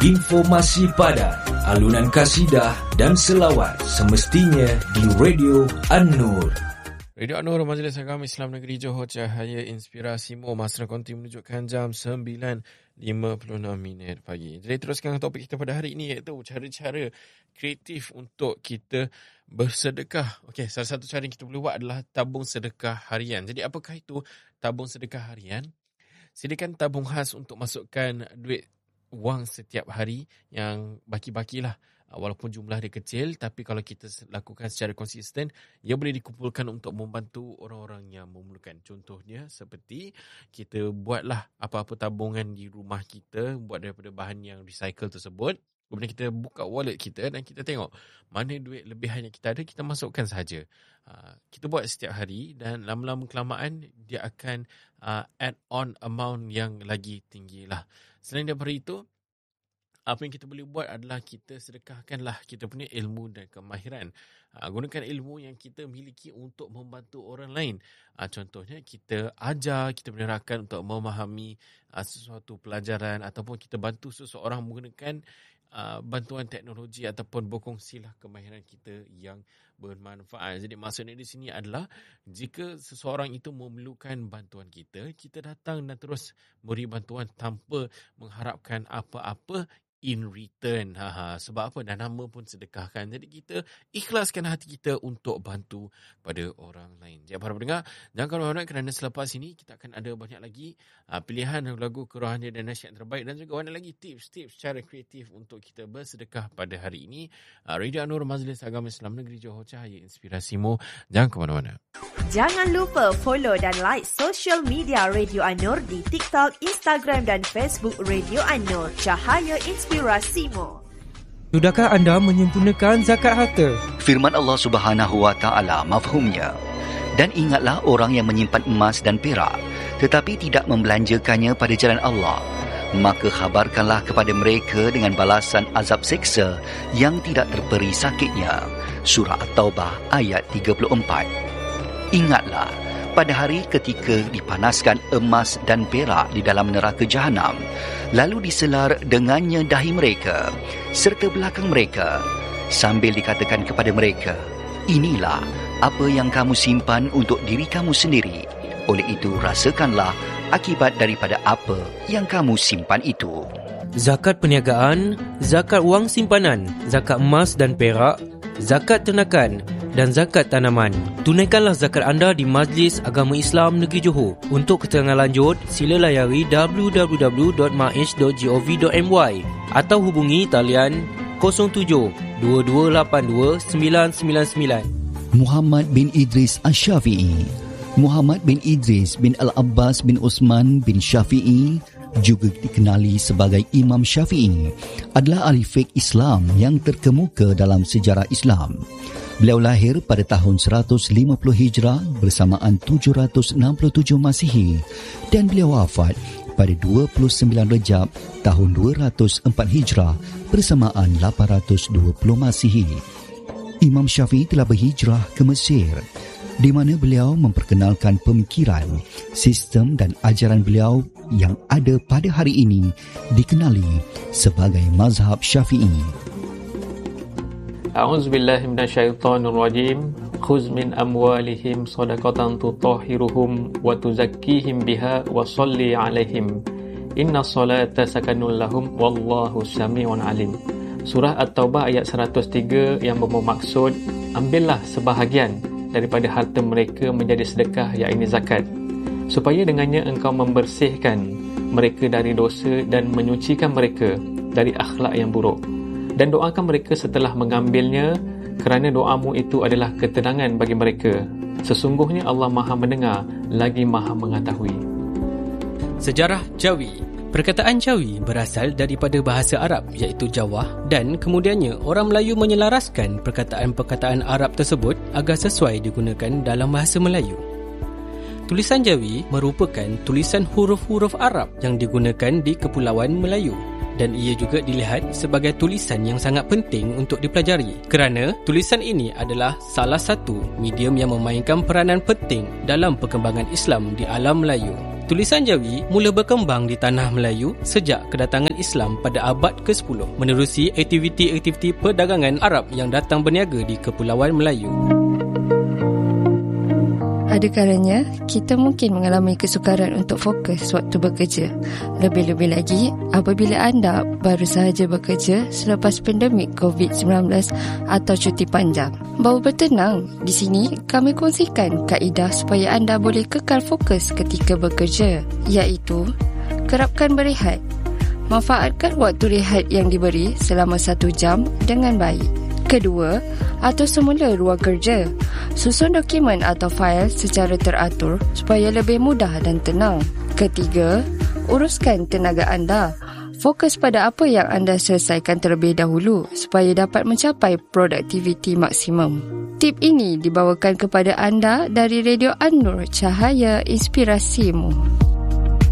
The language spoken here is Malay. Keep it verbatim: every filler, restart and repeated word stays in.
Informasi padat, alunan kasidah dan selawat semestinya di Radio An-Nur. Radio An-Nur, Majlis Agama Islam Negeri Johor, cahaya inspirasimu. Masa konti menunjukkan jam sembilan lima puluh enam minit pagi. Jadi teruskan topik kita pada hari ini, iaitu cara-cara kreatif untuk kita bersedekah. Okey, salah satu cara yang kita boleh buat adalah tabung sedekah harian. Jadi apakah itu tabung sedekah harian? Sediakan tabung khas untuk masukkan duit wang setiap hari yang baki-bakilah. Walaupun jumlah dia kecil, tapi kalau kita lakukan secara konsisten, ia boleh dikumpulkan untuk membantu orang-orang yang memerlukan. Contohnya seperti kita buatlah apa-apa tabungan di rumah kita, buat daripada bahan yang recycle tersebut. Kemudian kita buka wallet kita dan kita tengok mana duit lebihan yang kita ada, kita masukkan sahaja. Kita buat setiap hari dan lama-lama kelamaan dia akan add on amount yang lagi tinggi lah. Selain daripada itu, apa yang kita boleh buat adalah kita sedekahkanlah kita punya ilmu dan kemahiran. Uh, gunakan ilmu yang kita miliki untuk membantu orang lain. Uh, contohnya kita ajar, kita menerangkan untuk memahami uh, sesuatu pelajaran, ataupun kita bantu seseorang menggunakan uh, bantuan teknologi, ataupun berkongsilah kemahiran kita yang bermanfaat. Jadi maksudnya di sini adalah jika seseorang itu memerlukan bantuan kita, kita datang dan terus beri bantuan tanpa mengharapkan apa-apa in return. Ha, ha. Sebab apa? Dan nama pun sedekahkan. Jadi kita ikhlaskan hati kita untuk bantu pada orang lain. Jadi para pendengar, jangan khawatir kerana selepas ini kita akan ada banyak lagi uh, pilihan lagu kerohanian dan nasihat terbaik, dan juga banyak lagi tips-tips cara kreatif untuk kita bersedekah pada hari ini. Uh, Radio An-Nur, Majlis Agama Islam Negeri Johor, cahaya inspirasimu. Jangan ke mana-mana. Jangan lupa follow dan like social media Radio An-Nur di TikTok, Instagram dan Facebook Radio An-Nur, cahaya inspirasimu. Sudahkah anda menyempurnakan zakat harta? Firman Allah Subhanahu Wa Taala mafhumnya. Dan ingatlah orang yang menyimpan emas dan perak, tetapi tidak membelanjakannya pada jalan Allah, maka khabarkanlah kepada mereka dengan balasan azab seksa yang tidak terperi sakitnya. Surah At-Taubah ayat tiga puluh empat. Ingatlah, pada hari ketika dipanaskan emas dan perak di dalam neraka Jahanam, lalu diselar dengannya dahi mereka serta belakang mereka, sambil dikatakan kepada mereka, inilah apa yang kamu simpan untuk diri kamu sendiri. Oleh itu rasakanlah akibat daripada apa yang kamu simpan itu. Zakat perniagaan, zakat wang simpanan, zakat emas dan perak, zakat ternakan dan zakat tanaman. Tunaikanlah zakat anda di Majlis Agama Islam Negeri Johor. Untuk keterangan lanjut, sila layari w w w dot maiz dot gov dot my atau hubungi talian kosong tujuh dua dua lapan dua sembilan sembilan sembilan. Muhammad bin Idris Asy-Syafi'i. Muhammad bin Idris bin Al-Abbas bin Uthman bin Syafi'i, juga dikenali sebagai Imam Syafi'i, adalah ahli fiqh Islam yang terkemuka dalam sejarah Islam. Beliau lahir pada tahun seratus lima puluh Hijrah bersamaan tujuh ratus enam puluh tujuh Masihi, dan beliau wafat pada dua puluh sembilan Rejab tahun dua ratus empat Hijrah bersamaan lapan ratus dua puluh Masihi. Imam Syafi'i telah berhijrah ke Mesir, di mana beliau memperkenalkan pemikiran, sistem dan ajaran beliau yang ada pada hari ini dikenali sebagai mazhab Syafi'i. A'udzubillahi minasyaitonirrajim. Khuz min amwalihim shadaqatan tutahhiruhum wa tuzakkihim biha wa shalli 'alaihim. Inna salata sakanun lahum wallahu sami'un alim. Surah At-Taubah ayat seratus tiga yang bermaksud, ambillah sebahagian daripada harta mereka menjadi sedekah, iaitu zakat, supaya dengannya engkau membersihkan mereka dari dosa dan menyucikan mereka dari akhlak yang buruk. Dan doakan mereka setelah mengambilnya, kerana doamu itu adalah ketenangan bagi mereka. Sesungguhnya Allah Maha mendengar lagi Maha mengetahui. Sejarah Jawi. Perkataan Jawi berasal daripada bahasa Arab iaitu Jawah, dan kemudiannya orang Melayu menyelaraskan perkataan-perkataan Arab tersebut agar sesuai digunakan dalam bahasa Melayu. Tulisan Jawi merupakan tulisan huruf-huruf Arab yang digunakan di Kepulauan Melayu, dan ia juga dilihat sebagai tulisan yang sangat penting untuk dipelajari kerana tulisan ini adalah salah satu medium yang memainkan peranan penting dalam perkembangan Islam di alam Melayu. Tulisan Jawi mula berkembang di tanah Melayu sejak kedatangan Islam pada abad kesepuluh menerusi aktiviti-aktiviti perdagangan Arab yang datang berniaga di Kepulauan Melayu. Ada kalanya, kita mungkin mengalami kesukaran untuk fokus waktu bekerja. Lebih-lebih lagi, apabila anda baru sahaja bekerja selepas pandemik covid sembilan belas atau cuti panjang. Bawa bertenang, di sini kami kongsikan kaedah supaya anda boleh kekal fokus ketika bekerja, iaitu kerapkan berehat. Manfaatkan waktu rehat yang diberi selama satu jam dengan baik. Kedua, atur semula ruang kerja. Susun dokumen atau fail secara teratur supaya lebih mudah dan tenang. Ketiga, uruskan tenaga anda. Fokus pada apa yang anda selesaikan terlebih dahulu supaya dapat mencapai produktiviti maksimum. Tip ini dibawakan kepada anda dari Radio An-Nur, Cahaya Inspirasimu.